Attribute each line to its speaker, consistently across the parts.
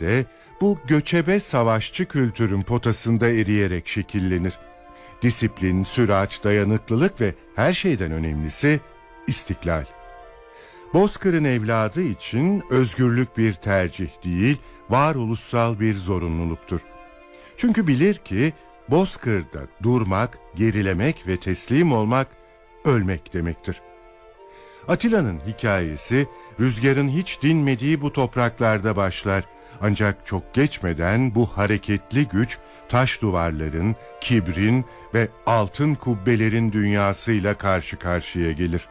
Speaker 1: de bu göçebe savaşçı kültürün potasında eriyerek şekillenir. Disiplin, sürat, dayanıklılık ve her şeyden önemlisi istiklal. Bozkır'ın evladı için özgürlük bir tercih değil, varoluşsal bir zorunluluktur. Çünkü bilir ki Bozkır'da durmak, gerilemek ve teslim olmak ölmek demektir. Atilla'nın hikayesi rüzgarın hiç dinmediği bu topraklarda başlar. Ancak çok geçmeden bu hareketli güç taş duvarların, kibrin ve altın kubbelerin dünyasıyla karşı karşıya gelir.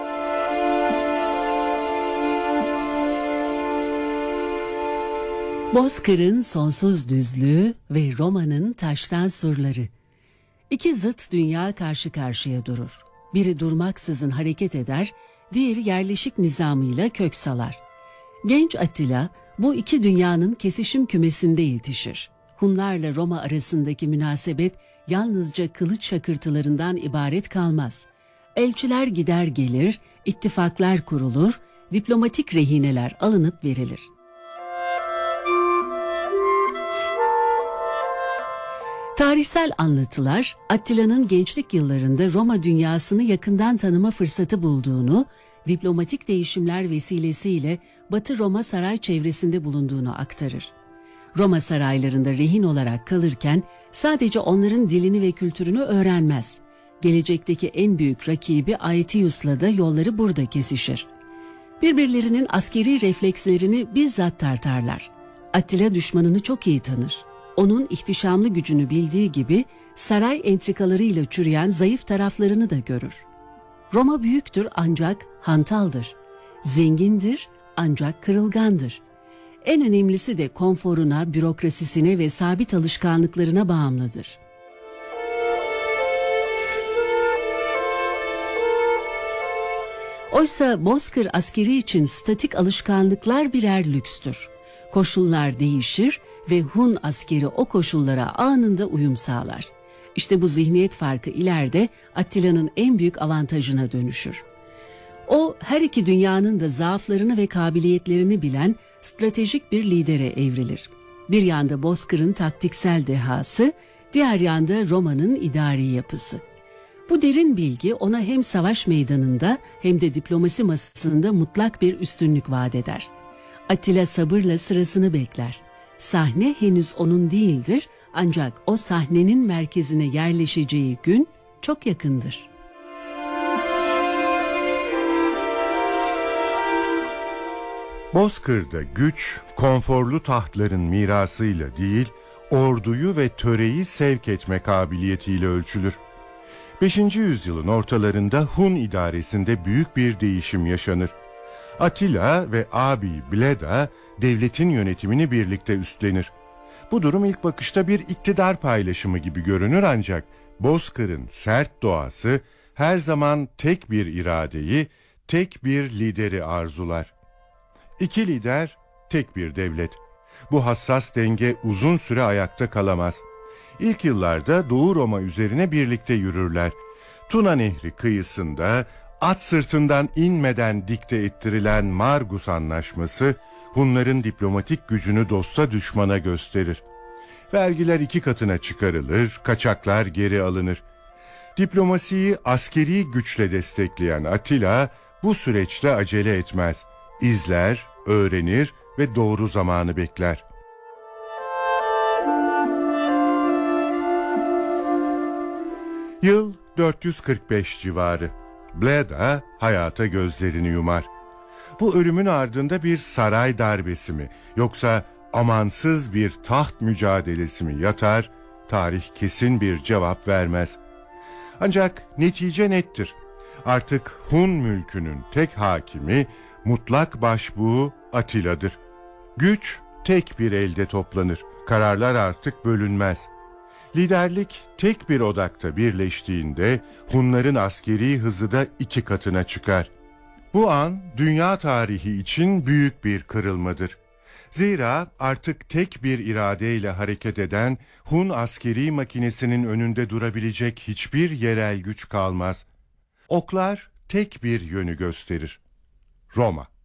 Speaker 2: Bozkır'ın sonsuz düzlüğü ve Roma'nın taştan surları. İki zıt dünya karşı karşıya durur. Biri durmaksızın hareket eder, diğeri yerleşik nizamıyla kök salar. Genç Attila bu iki dünyanın kesişim kümesinde yetişir. Hunlarla Roma arasındaki münasebet yalnızca kılıç şakırtılarından ibaret kalmaz. Elçiler gider gelir, ittifaklar kurulur, diplomatik rehineler alınıp verilir. Tarihsel anlatılar, Attila'nın gençlik yıllarında Roma dünyasını yakından tanıma fırsatı bulduğunu, diplomatik değişimler vesilesiyle Batı Roma saray çevresinde bulunduğunu aktarır. Roma saraylarında rehin olarak kalırken sadece onların dilini ve kültürünü öğrenmez. Gelecekteki en büyük rakibi Aetius'la da yolları burada kesişir. Birbirlerinin askeri reflekslerini bizzat tartarlar. Attila düşmanını çok iyi tanır. Onun ihtişamlı gücünü bildiği gibi saray entrikalarıyla çürüyen zayıf taraflarını da görür. Roma büyüktür ancak hantaldır. Zengindir ancak kırılgandır. En önemlisi de konforuna, bürokrasisine ve sabit alışkanlıklarına bağımlıdır. Oysa Bozkır askeri için statik alışkanlıklar birer lükstür. Koşullar değişir ve Hun askeri o koşullara anında uyum sağlar. İşte bu zihniyet farkı ileride Attila'nın en büyük avantajına dönüşür. O her iki dünyanın da zaaflarını ve kabiliyetlerini bilen stratejik bir lidere evrilir. Bir yanda Bozkır'ın taktiksel dehası, diğer yanda Roma'nın idari yapısı. Bu derin bilgi ona hem savaş meydanında hem de diplomasi masasında mutlak bir üstünlük vaat eder. Attila sabırla sırasını bekler. Sahne henüz onun değildir, ancak o sahnenin merkezine yerleşeceği gün çok yakındır.
Speaker 1: Bozkır'da güç, konforlu tahtların mirasıyla değil, orduyu ve töreyi sevk etme kabiliyetiyle ölçülür. 5. yüzyılın ortalarında Hun idaresinde büyük bir değişim yaşanır. Attila ve abi Bleda devletin yönetimini birlikte üstlenir. Bu durum ilk bakışta bir iktidar paylaşımı gibi görünür ancak Bozkır'ın sert doğası her zaman tek bir iradeyi, tek bir lideri arzular. İki lider, tek bir devlet. Bu hassas denge uzun süre ayakta kalamaz. İlk yıllarda Doğu Roma üzerine birlikte yürürler. Tuna Nehri kıyısında at sırtından inmeden dikte ettirilen Margus Anlaşması, Hunların diplomatik gücünü dosta düşmana gösterir. Vergiler 2 katına çıkarılır, kaçaklar geri alınır. Diplomasiyi askeri güçle destekleyen Attila bu süreçte acele etmez. İzler, öğrenir ve doğru zamanı bekler. Yıl 445 civarı. Bleda hayata gözlerini yumar. Bu ölümün ardında bir saray darbesi mi yoksa amansız bir taht mücadelesi mi yatar, tarih kesin bir cevap vermez. Ancak netice nettir. Artık Hun mülkünün tek hakimi, mutlak başbuğu Attila'dır. Güç tek bir elde toplanır, kararlar artık bölünmez. Liderlik tek bir odakta birleştiğinde Hunların askeri hızı da 2 katına çıkar. Bu an dünya tarihi için büyük bir kırılmadır. Zira artık tek bir iradeyle hareket eden Hun askeri makinesinin önünde durabilecek hiçbir yerel güç kalmaz. Oklar tek bir yönü gösterir: Roma.